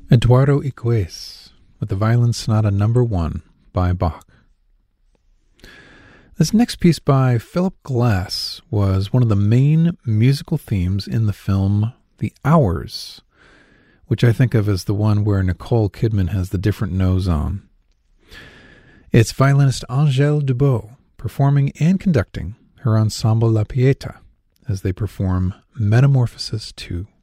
Eduardo Iquez with the Violin Sonata No. 1 by Bach. This next piece by Philip Glass was one of the main musical themes in the film The Hours, which I think of as the one where Nicole Kidman has the different nose on. It's violinist Angèle Dubos performing and conducting her ensemble La Pieta as they perform Metamorphosis 2.